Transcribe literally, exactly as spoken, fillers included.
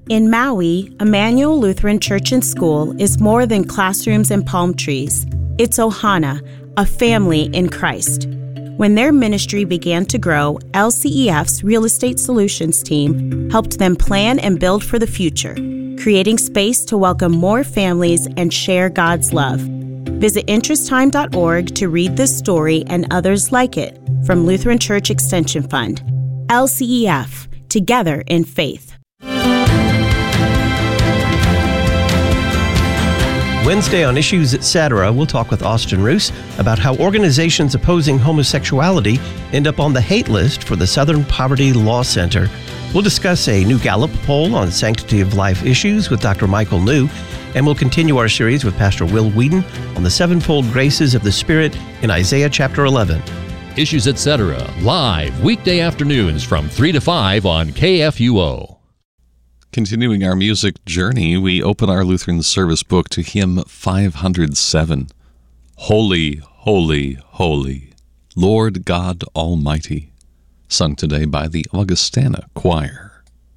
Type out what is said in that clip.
In Maui, Emmanuel Lutheran Church and School is more than classrooms and palm trees. It's Ohana, a family in Christ. When their ministry began to grow, L C E F's Real Estate Solutions team helped them plan and build for the future, creating space to welcome more families and share God's love. Visit interest time dot org to read this story and others like it from Lutheran Church Extension Fund. L C E F, together in faith. Wednesday on Issues Etc., we'll talk with Austin Roos about how organizations opposing homosexuality end up on the hate list for the Southern Poverty Law Center. We'll discuss a new Gallup poll on sanctity of life issues with Doctor Michael New, and we'll continue our series with Pastor Will Whedon on the sevenfold graces of the Spirit in Isaiah chapter eleven. Issues Etc., live weekday afternoons from three to five on K F U O. Continuing our music journey, we open our Lutheran service book to hymn five hundred seven. Holy, holy, holy, Lord God Almighty, sung today by the Augustana Choir.